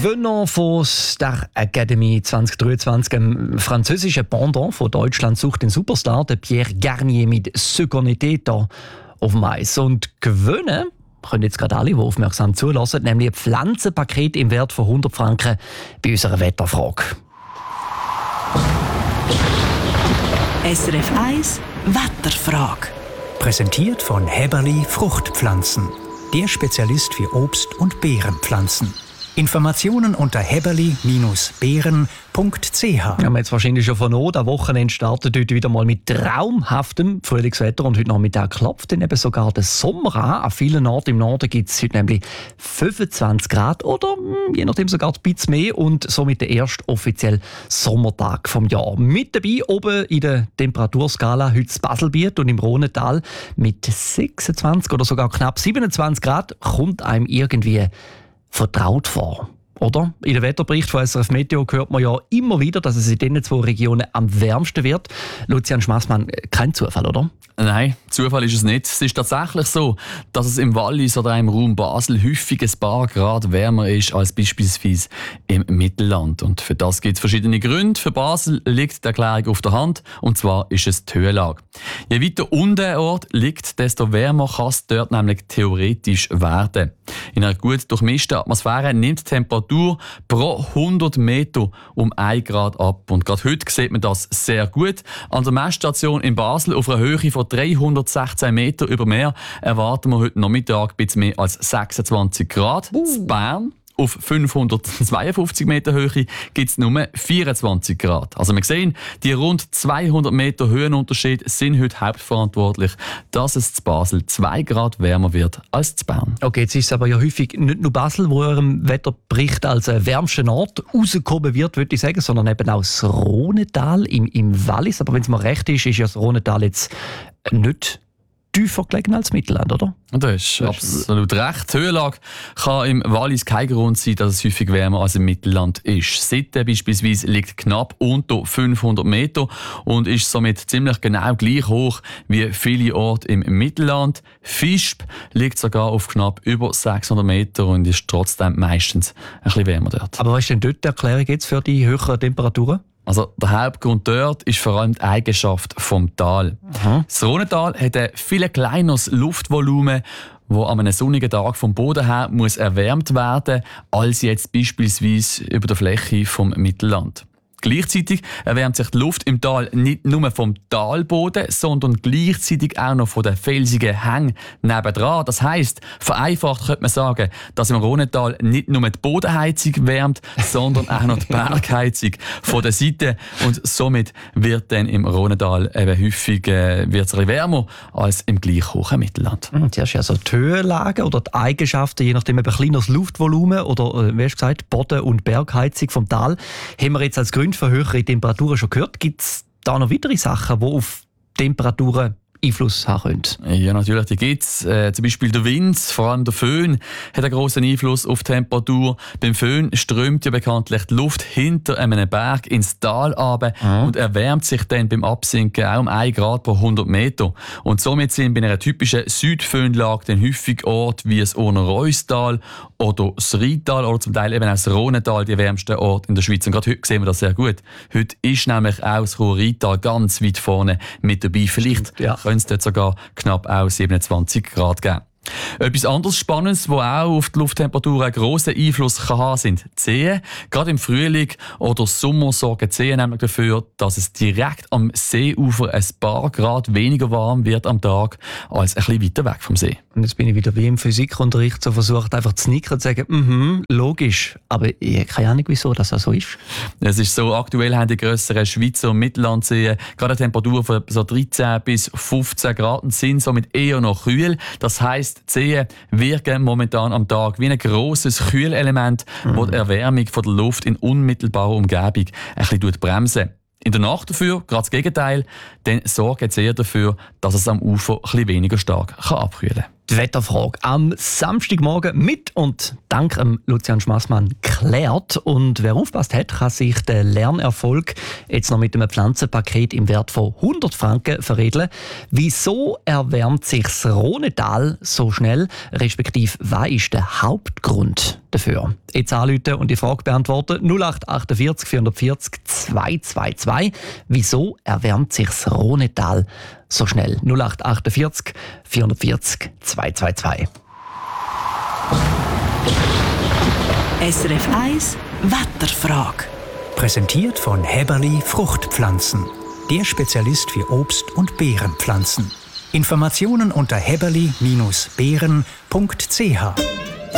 Gewinner von Star Academy 2023, im französischen Pendant von Deutschland sucht den Superstar, der Pierre Garnier mit «Ce qu'on était» da auf dem Eis. Und gewinnen können jetzt gerade alle, die aufmerksam zulassen, nämlich ein Pflanzenpaket im Wert von 100 Franken bei unserer Wetterfrage. SRF 1 Wetterfrage. Präsentiert von Häberli Fruchtpflanzen. Der Spezialist für Obst- und Beerenpflanzen. Informationen unter häberli-beeren.ch. Ja, wir haben jetzt wahrscheinlich schon von am Wochenende startet heute wieder mal mit traumhaftem Frühlingswetter und heute Nachmittag klopft dann eben sogar der Sommer an. An vielen Orten im Norden gibt es heute nämlich 25 Grad oder je nachdem sogar ein bisschen mehr und somit der erste offizielle Sommertag vom Jahr. Mit dabei oben in der Temperaturskala heute das Baselbiet und im Rhônetal mit 26 oder sogar knapp 27 Grad kommt einem irgendwie vertraut vor. Oder? In den Wetterbericht von SRF Meteo hört man ja immer wieder, dass es in diesen zwei Regionen am wärmsten wird. Lucian Schmassmann, kein Zufall, oder? Nein, Zufall ist es nicht. Es ist tatsächlich so, dass es im Wallis oder im Raum Basel häufig ein paar Grad wärmer ist als beispielsweise im Mittelland. Und für das gibt es verschiedene Gründe. Für Basel liegt die Erklärung auf der Hand, und zwar ist es die Höhenlage. Je weiter unten ein Ort liegt, desto wärmer kann es dort nämlich theoretisch werden. In einer gut durchmischten Atmosphäre nimmt die Temperatur pro 100 Meter um 1 Grad ab. Und gerade heute sieht man das sehr gut. An der Messstation in Basel auf einer Höhe von 316 Meter über Meer erwarten wir heute Nachmittag ein bisschen mehr als 26 Grad. In Bern auf 552 Meter Höhe gibt es nur 24 Grad. Also wir sehen, die rund 200 Meter Höhenunterschied sind heute hauptverantwortlich, dass es in Basel 2 Grad wärmer wird als in Bern. Okay, jetzt ist es aber ja häufig nicht nur Basel, wo eurem Wetterbericht als wärmsten Ort rausgekommen wird, würde ich sagen, sondern eben auch das Rhônetal im Wallis. Aber wenn es mir recht ist, ist ja das Rhônetal jetzt nicht tiefer gelegen als Mittelland, oder? Das ist absolut recht. Die Höhenlage kann im Wallis kein Grund sein, dass es häufig wärmer als im Mittelland ist. Sitte beispielsweise liegt knapp unter 500 Meter und ist somit ziemlich genau gleich hoch wie viele Orte im Mittelland. Visp liegt sogar auf knapp über 600 Meter und ist trotzdem meistens ein bisschen wärmer dort. Aber was ist denn dort die Erklärung jetzt für die höheren Temperaturen? Also der Hauptgrund dort ist vor allem die Eigenschaft vom Tal. Das Rhônetal hat ein viel kleineres Luftvolumen, wo an einem sonnigen Tag vom Boden her muss erwärmt werden, als jetzt beispielsweise über der Fläche vom Mittelland. Gleichzeitig erwärmt sich die Luft im Tal nicht nur vom Talboden, sondern gleichzeitig auch noch von den felsigen Hängen nebendran. Das heisst, vereinfacht könnte man sagen, dass im Rhônetal nicht nur die Bodenheizung wärmt, sondern auch noch die Bergheizung von der Seite. Und somit wird dann im Rhônetal eben häufig wird's ein bisschen wärmer als im gleich hohen Mittelland. Zuerst also die Höhenlage oder die Eigenschaften, je nachdem eben kleineres Luftvolumen oder, wie hast du gesagt, Boden- und Bergheizung vom Tal, haben wir jetzt als Grund für höhere Temperaturen schon gehört. Gibt es da noch weitere Sachen, die auf Temperaturen Einfluss haben können? Ja, natürlich, die gibt es. Zum Beispiel der Wind, vor allem der Föhn, hat einen grossen Einfluss auf die Temperatur. Beim Föhn strömt ja bekanntlich die Luft hinter einem Berg ins Tal runter und erwärmt sich dann beim Absinken auch um 1 Grad pro 100 Meter. Und somit sind bei einer typischen Südföhnlage dann häufig Orte wie das Urner-Reustal oder das Rheintal oder zum Teil eben auch das Rhônetal die wärmsten Orte in der Schweiz. Und gerade heute sehen wir das sehr gut. Heute ist nämlich auch das Rheintal ganz weit vorne mit dabei. Vielleicht können es dort sogar knapp auch 27 Grad geben. Etwas anderes Spannendes, das auch auf die Lufttemperatur einen grossen Einfluss kann haben, sind die Seen. Gerade im Frühling oder Sommer sorgen die Seen nämlich dafür, dass es direkt am Seeufer ein paar Grad weniger warm wird am Tag als ein bisschen weiter weg vom See. Und jetzt bin ich wieder wie im Physikunterricht so versucht, einfach zu nicken und zu sagen, logisch. Aber ich habe keine Ahnung, wieso das so ist. Es ist so, aktuell haben die grösseren Schweizer und Mittellandseen gerade eine Temperatur von so 13 bis 15 Grad und sind somit eher noch kühl. Das heisst, die Seen wirken momentan am Tag wie ein grosses Kühlelement, das die Erwärmung von der Luft in unmittelbarer Umgebung ein bisschen bremsen. In der Nacht dafür, gerade das Gegenteil, dann sorgt es eher dafür, dass es am Ufer ein bisschen weniger stark abkühlen kann. Die Wetterfrage am Samstagmorgen mit und dank Lucian Schmassmann geklärt. Und wer aufpasst hat, kann sich den Lernerfolg jetzt noch mit einem Pflanzenpaket im Wert von 100 Franken veredeln. Wieso erwärmt sich das Rhonetal so schnell? Respektive, was ist der Hauptgrund dafür? Jetzt anrufen und die Frage beantworten. 0848 440 222. Wieso erwärmt sich das Rhonetal so schnell? 0848 440 222. SRF 1 Wetterfrage. Präsentiert von Häberli Fruchtpflanzen. Der Spezialist für Obst- und Beerenpflanzen. Informationen unter häberli-beeren.ch.